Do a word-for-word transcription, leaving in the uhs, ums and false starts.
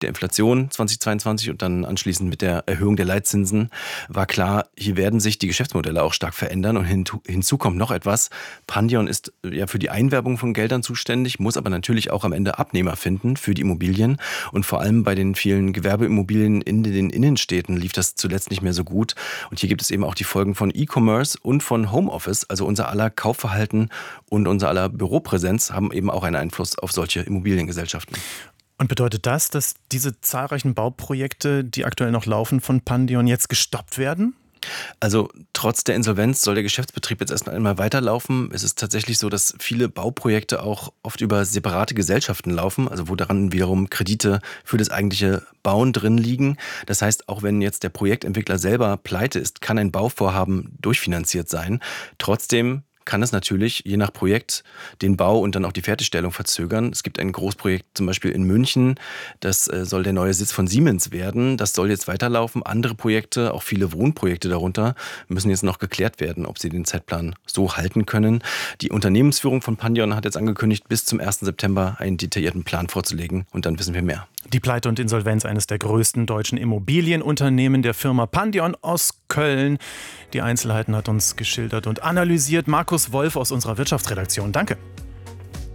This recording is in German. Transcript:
der Inflation zweitausendzweiundzwanzig und dann anschließend mit der Erhöhung der Leitzinsen war klar, hier werden sich die Geschäftsmodelle auch stark verändern. Und hinzu kommt noch etwas. Pandion ist ja für die Einwerbung von Geldern zuständig, muss aber natürlich auch am Ende Abnehmer finden für die Immobilien. Und vor allem bei den vielen Gewerbeimmobilien in den Innenstädten lief das zuletzt nicht mehr so gut. Und hier gibt es eben auch die Folgen von E-Commerce und von Homeoffice. Also unser aller Kaufverhalten und unser aller Büropräsenz haben eben auch einen Einfluss auf solche Immobiliengesellschaften. Und bedeutet das, dass diese zahlreichen Bauprojekte, die aktuell noch laufen, von Pandion jetzt gestoppt werden? Also trotz der Insolvenz soll der Geschäftsbetrieb jetzt erst einmal weiterlaufen. Es ist tatsächlich so, dass viele Bauprojekte auch oft über separate Gesellschaften laufen, also wo daran wiederum Kredite für das eigentliche Bauen drin liegen. Das heißt, auch wenn jetzt der Projektentwickler selber pleite ist, kann ein Bauvorhaben durchfinanziert sein. Trotzdem kann es natürlich je nach Projekt den Bau und dann auch die Fertigstellung verzögern. Es gibt ein Großprojekt zum Beispiel in München, das soll der neue Sitz von Siemens werden. Das soll jetzt weiterlaufen. Andere Projekte, auch viele Wohnprojekte darunter, müssen jetzt noch geklärt werden, ob sie den Zeitplan so halten können. Die Unternehmensführung von Pandion hat jetzt angekündigt, bis zum ersten September einen detaillierten Plan vorzulegen und dann wissen wir mehr. Die Pleite und Insolvenz eines der größten deutschen Immobilienunternehmen, der Firma Pandion aus Köln. Die Einzelheiten hat uns geschildert und analysiert Markus Wolf aus unserer Wirtschaftsredaktion. Danke.